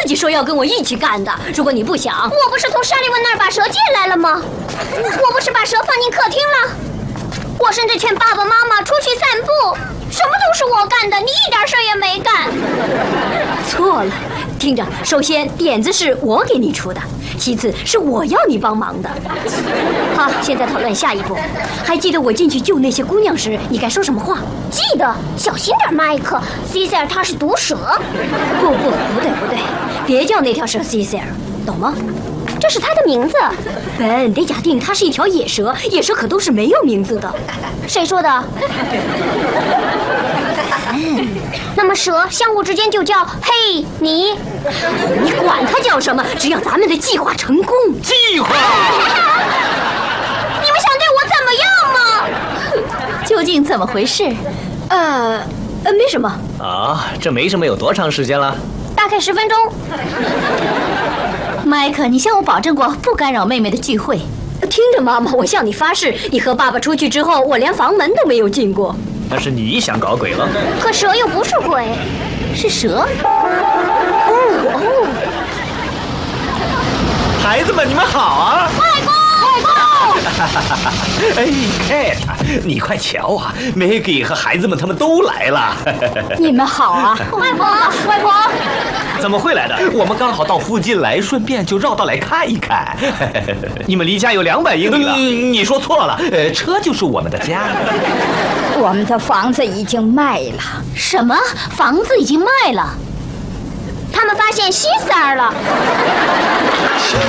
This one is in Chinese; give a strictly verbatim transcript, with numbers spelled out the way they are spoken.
己说要跟我一起干的。如果你不想， 我不是从沙利文那儿把蛇借来了吗？我不是把蛇放进客厅了？我甚至劝爸爸妈妈出去散步，什么都是我干的，你一点事儿也没干。 错了，听着，首先点子是我给你出的，其次是我要你帮忙的。好，现在讨论下一步。还记得我进去救那些姑娘时，你该说什么话？ 记得，小心点，麦克。西塞尔他是毒蛇。 不不，不对不对，别叫那条蛇西塞尔，懂吗？ 这是他的名字。 本得假定它是一条野蛇，野蛇可都是没有名字的。 谁说的？嗯，那么蛇相互之间就叫嘿你。 你管它叫什么，只要咱们的计划成功。 计划？ 你们想对我怎么样吗？ 究竟怎么回事？ 呃，呃，没什么。 啊，这没什么，有多长时间了？ 大概十分钟。 麦克，你向我保证过不干扰妹妹的聚会。 听着，妈妈，我向你发誓，你和爸爸出去之后，我连房门都没有进过。 那是你想搞鬼了。 可蛇又不是鬼， 是蛇。 哦哦， 孩子们，你们好啊！ 外公，外公。 哎 ，Cat， 你快瞧啊 ，Maggie 和孩子们他们都来了。 你们好啊， 外婆，外婆。 怎么会来的？我们刚好到附近来，顺便就绕道来看一看。你们离家有两百英里了。嗯，你说错了，呃，车就是我们的家。 我们的房子已经卖了。 什么？房子已经卖了？ 他们发现西塞尔了。